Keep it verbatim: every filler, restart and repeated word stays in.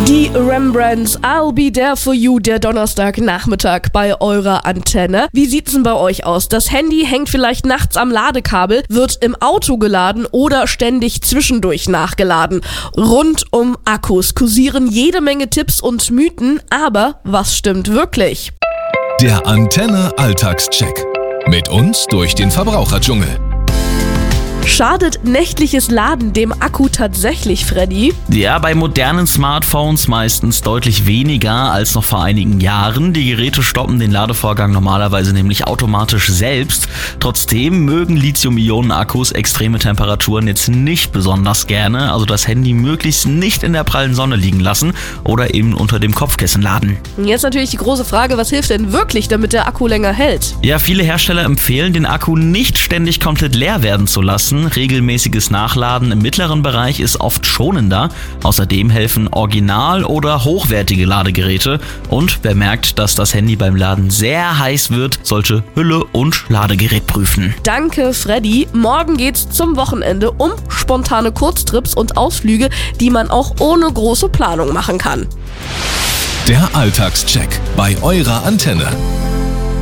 Die Rembrandts, I'll be there for you, der Donnerstagnachmittag bei eurer Antenne. Wie sieht's denn bei euch aus? Das Handy hängt vielleicht nachts am Ladekabel, wird im Auto geladen oder ständig zwischendurch nachgeladen. Rund um Akkus kursieren jede Menge Tipps und Mythen, aber was stimmt wirklich? Der Antenne Alltagscheck. Mit uns durch den Verbraucherdschungel. Schadet nächtliches Laden dem Akku tatsächlich, Freddy? Ja, bei modernen Smartphones meistens deutlich weniger als noch vor einigen Jahren. Die Geräte stoppen den Ladevorgang normalerweise nämlich automatisch selbst. Trotzdem mögen Lithium-Ionen-Akkus extreme Temperaturen jetzt nicht besonders gerne, also das Handy möglichst nicht in der prallen Sonne liegen lassen oder eben unter dem Kopfkissen laden. Jetzt natürlich die große Frage, was hilft denn wirklich, damit der Akku länger hält? Ja, viele Hersteller empfehlen, den Akku nicht ständig komplett leer werden zu lassen. Regelmäßiges Nachladen im mittleren Bereich ist oft schonender. Außerdem helfen original- oder hochwertige Ladegeräte. Und wer merkt, dass das Handy beim Laden sehr heiß wird, sollte Hülle und Ladegerät prüfen. Danke, Freddy. Morgen geht's zum Wochenende um spontane Kurztrips und Ausflüge, die man auch ohne große Planung machen kann. Der Alltagscheck bei eurer Antenne.